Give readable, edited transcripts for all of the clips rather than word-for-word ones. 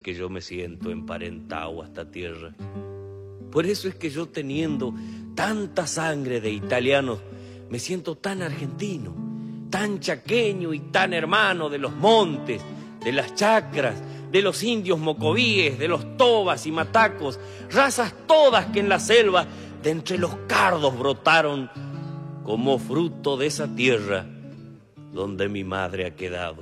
que yo me siento emparentado a esta tierra. Por eso es que yo, teniendo tanta sangre de italiano, me siento tan argentino, tan chaqueño y tan hermano de los montes, de las chacras, de los indios mocovíes, de los tobas y matacos, razas todas que en la selva de entre los cardos brotaron como fruto de esa tierra donde mi madre ha quedado.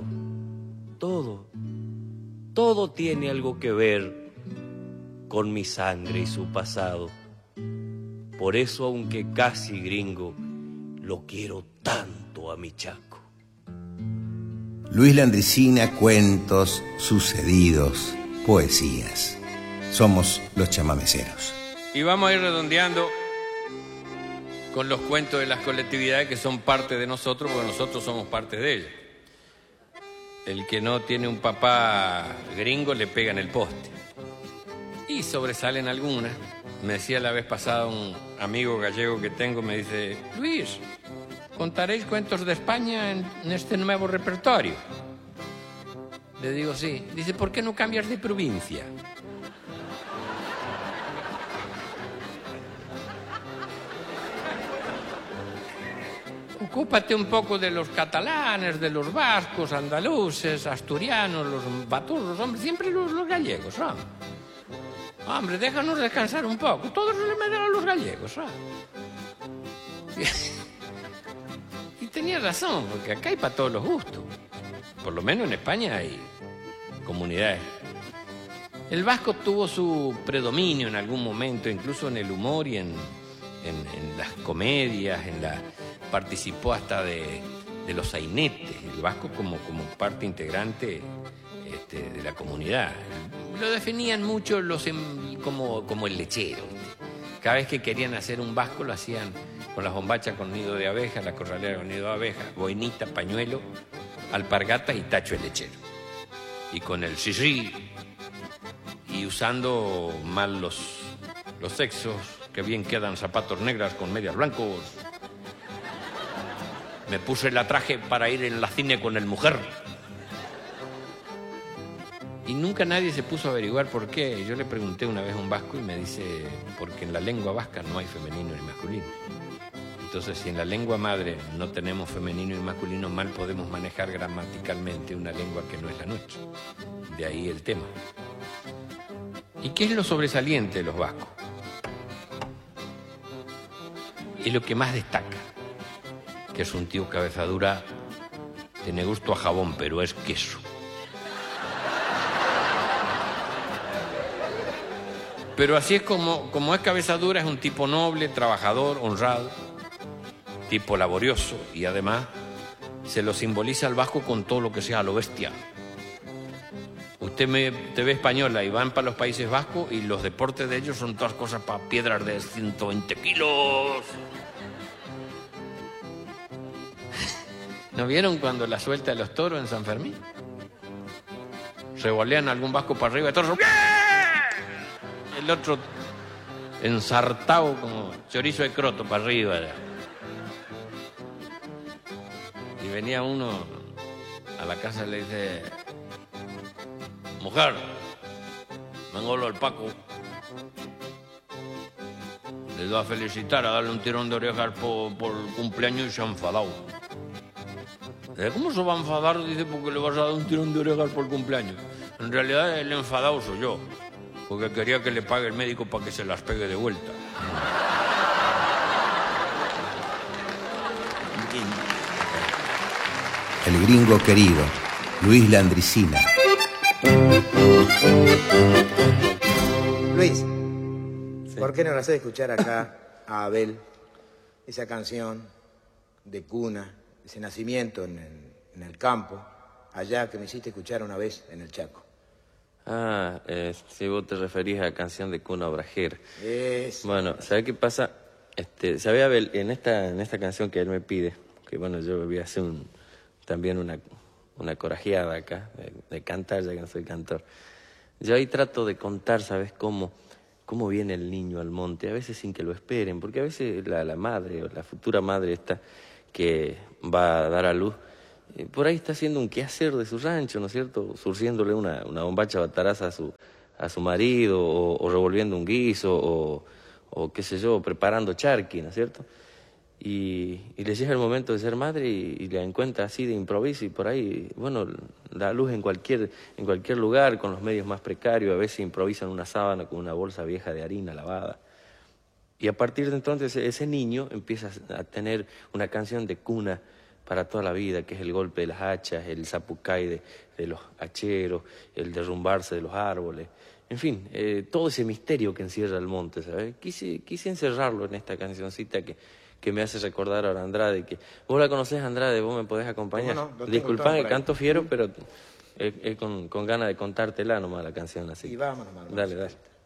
Todo tiene algo que ver con mi sangre y su pasado. Por eso, aunque casi gringo, lo quiero tanto a mi Chaco. Luis Landricina, cuentos, sucedidos, poesías. Somos los chamameceros. Y vamos a ir redondeando con los cuentos de las colectividades que son parte de nosotros, porque nosotros somos parte de ellas. El que no tiene un papá gringo le pega en el poste. Y sobresalen algunas. Me decía la vez pasada un amigo gallego que tengo, me dice: Luis, ¿contaréis cuentos de España en este nuevo repertorio? Le digo sí. Dice: ¿por qué no cambias de provincia? Ocúpate un poco de los catalanes, de los vascos, andaluces, asturianos, los baturros, hombre, siempre los gallegos, hombre. Hombre, déjanos descansar un poco. Todos se le meten a los gallegos, hombre. Y tenía razón, porque acá hay para todos los gustos. Por lo menos en España hay comunidades. El vasco tuvo su predominio en algún momento, incluso en el humor y en las comedias, participó hasta de los sainetes, el vasco como parte integrante de la comunidad. Lo definían mucho como el lechero. Cada vez que querían hacer un vasco lo hacían con las bombachas con nido de abeja, la corralera con nido de abeja, boinita, pañuelo, alpargatas y tacho de lechero. Y con el sisí, y usando mal los sexos, que bien quedan zapatos negras con medias blancos. Me puse el traje para ir en la cine con el mujer. Y nunca nadie se puso a averiguar por qué. Yo le pregunté una vez a un vasco y me dice: porque en la lengua vasca no hay femenino ni masculino. Entonces, si en la lengua madre no tenemos femenino y masculino, mal podemos manejar gramaticalmente una lengua que no es la nuestra. De ahí el tema. ¿Y qué es lo sobresaliente de los vascos? Es lo que más destaca, que es un tío cabeza dura, tiene gusto a jabón, pero es queso. Pero así es como es cabeza dura, es un tipo noble, trabajador, honrado, tipo laborioso, y además se lo simboliza al vasco con todo lo que sea a lo bestia. Usted te ve española y van para los Países Vascos y los deportes de ellos son todas cosas para piedras de 120 kilos. ¿No vieron cuando la suelta de los toros en San Fermín? Revolean a algún vasco para arriba y todos... El otro ensartado como chorizo de croto para arriba. Y venía uno a la casa y le dice: mujer, vengo al Paco. Le doy a felicitar, a darle un tirón de orejas por el cumpleaños y se ha enfadado. ¿Cómo se va a enfadar? Dice, porque le vas a dar un tirón de orejas por el cumpleaños. En realidad el enfadado soy yo, porque quería que le pague el médico para que se las pegue de vuelta. El gringo querido, Luis Landricina. Luis, sí. ¿Por qué no la haces escuchar acá a Abel? Esa canción de cuna, ese nacimiento en el campo, allá que me hiciste escuchar una vez en el Chaco. Si vos te referís a la canción de cuna obrajera. Bueno, ¿sabes qué pasa? ¿Sabés, Abel? En esta canción que él me pide, que bueno, yo voy a hacer también una corajeada acá, de cantar, ya que no soy cantor. Yo ahí trato de contar, ¿sabes cómo viene el niño al monte? A veces sin que lo esperen, porque a veces la madre o la futura madre esta que va a dar a luz por ahí está haciendo un quehacer de su rancho, ¿no es cierto? Surciéndole una bombacha bataraza a su marido, o revolviendo un guiso, o qué sé yo, preparando charqui, ¿no es cierto? Y le llega el momento de ser madre y la encuentra así de improviso, y por ahí, bueno, da luz en cualquier lugar, con los medios más precarios. A veces improvisan una sábana con una bolsa vieja de harina lavada. Y a partir de entonces ese niño empieza a tener una canción de cuna para toda la vida, que es el golpe de las hachas, el zapucay de los hacheros, el derrumbarse de los árboles. En fin, todo ese misterio que encierra el monte, ¿sabes? Quise encerrarlo en esta cancioncita que me hace recordar a Andrade, que vos la conocés, Andrade, vos me podés acompañar. No, Disculpame, canto fiero, pero con ganas de contártela nomás la canción así. Y vámonos, Dale.